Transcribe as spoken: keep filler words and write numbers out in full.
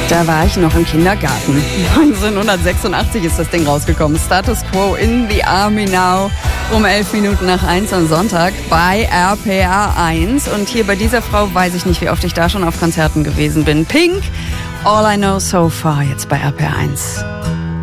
Da war ich noch im Kindergarten. neunzehnhundertsechsundachtzig ist das Ding rausgekommen. Status Quo in the Army Now. Um elf Minuten nach eins am Sonntag bei R P R eins. Und hier bei dieser Frau weiß ich nicht, wie oft ich da schon auf Konzerten gewesen bin. Pink, All I Know So Far, jetzt bei R P R eins.